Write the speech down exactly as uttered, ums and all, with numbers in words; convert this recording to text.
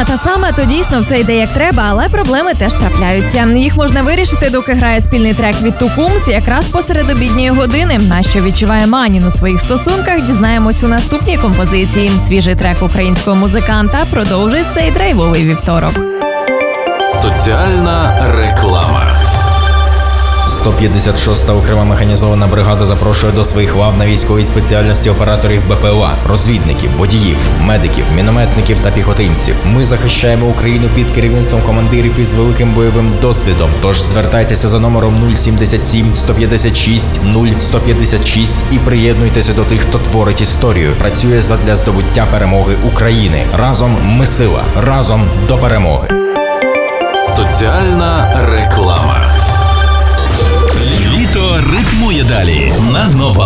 одна та сама, то дійсно все йде як треба, але проблеми теж трапляються. Їх можна вирішити, доки грає спільний трек від Тукумс якраз посеред обідньої години. На що відчуває Манін у своїх стосунках, дізнаємось у наступній композиції. Свіжий трек українського музиканта продовжить цей драйвовий вівторок. Соціальна реклама. сто п'ятдесят шоста окрема механізована бригада запрошує до своїх лав на військовій спеціальності операторів БПЛА, розвідників, водіїв, медиків, мінометників та піхотинців. Ми захищаємо Україну під керівництвом командирів із великим бойовим досвідом. Тож звертайтеся за номером нуль сімдесят сім сто п'ятдесят шість нуль сто п'ятдесят шість і приєднуйтеся до тих, хто творить історію, працює задля здобуття перемоги України. Разом ми сила, разом до перемоги. Соціальна реклама. Літо ритмує далі на Нова.